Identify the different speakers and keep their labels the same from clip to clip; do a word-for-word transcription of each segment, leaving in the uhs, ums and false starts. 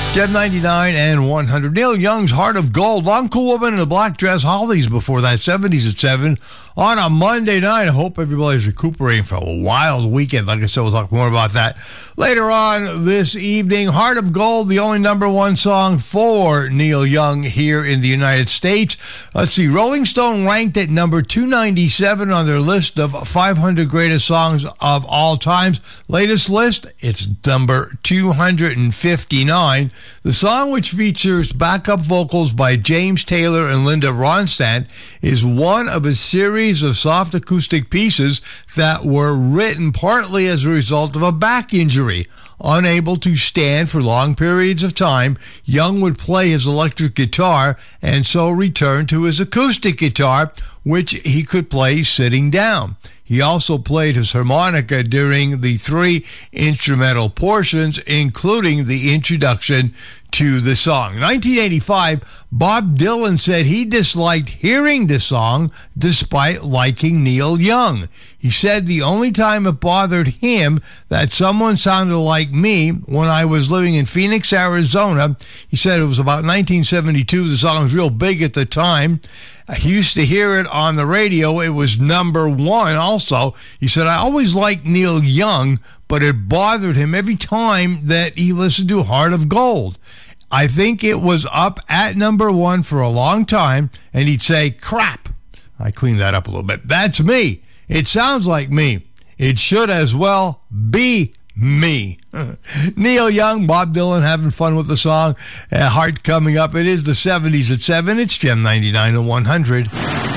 Speaker 1: Gem ninety-nine and one hundred. Neil Young's Heart of Gold. Long Cool Woman in a Black Dress. Hollies before that. seventies at seven on a Monday night. I hope everybody's recuperating from a wild weekend. Like I said, we'll talk more about that later on this evening. Heart of Gold, the only number one song for Neil Young here in the United States. Let's see. Rolling Stone ranked at number two ninety-seven on their list of five hundred greatest songs of all times. Latest list, it's number two hundred fifty-nine. The song, which features backup vocals by James Taylor and Linda Ronstadt, is one of a series of soft acoustic pieces that were written partly as a result of a back injury. Unable to stand for long periods of time, Young would play his electric guitar and so return to his acoustic guitar, which he could play sitting down. He also played his harmonica during the three instrumental portions, including the introduction to the song. nineteen eighty-five, Bob Dylan said he disliked hearing the song despite liking Neil Young. He said the only time it bothered him that someone sounded like me when I was living in Phoenix, Arizona. He said it was about nineteen seventy-two. The song was real big at the time. He used to hear it on the radio. It was number one also. He said, I always liked Neil Young, but it bothered him every time that he listened to Heart of Gold. I think it was up at number one for a long time, and he'd say, crap. I cleaned that up a little bit. That's me. It sounds like me. It should as well be me. Neil Young, Bob Dylan having fun with the song. Uh, Heart coming up. It is the seventies at seven. It's Gem ninety-nine and one hundred.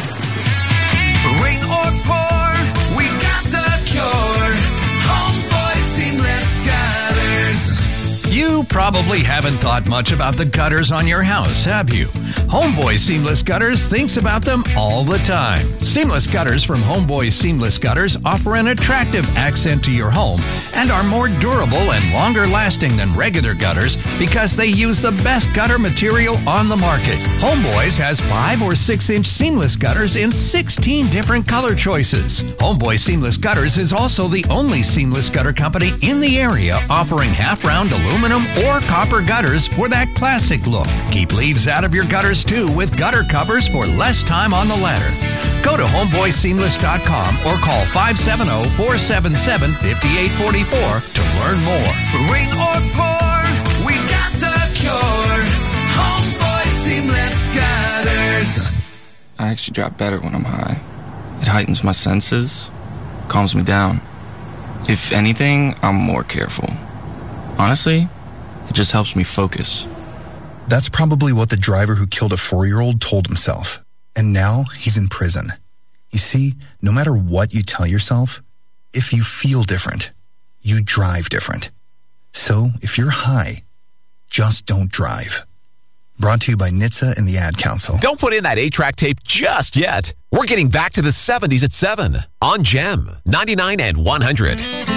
Speaker 2: Rain or pour, we got the cure. Homeboy Seamless Gutters.
Speaker 3: You probably haven't thought much about the gutters on your house, have you? Homeboy Seamless Gutters thinks about them all the time. Seamless Gutters from Homeboy Seamless Gutters offer an attractive accent to your home and are more durable and longer lasting than regular gutters because they use the best gutter material on the market. Homeboys has five or six inch seamless gutters in sixteen different color choices. Homeboy Seamless Gutters is also the only seamless gutter company in the area offering half-round aluminum or copper gutters for that classic look. Keep leaves out of your gutters too with gutter covers for less time on the ladder. Go to homeboy seamless dot com or call five seven zero, four seven seven, five eight four four to learn more.
Speaker 2: Rain or pour, we got the cure. Homeboy Seamless Gutters.
Speaker 4: I actually drop better when I'm high. It heightens my senses, calms me down. If anything, I'm more careful. Honestly, it just helps me focus.
Speaker 5: That's probably what the driver who killed a four-year-old told himself. And now he's in prison. You see, no matter what you tell yourself, if you feel different, you drive different. So if you're high, just don't drive. Brought to you by N H T S A and the Ad Council.
Speaker 6: Don't put in that eight-track tape just yet. We're getting back to the seventies at seven on Gem ninety-nine and one hundred.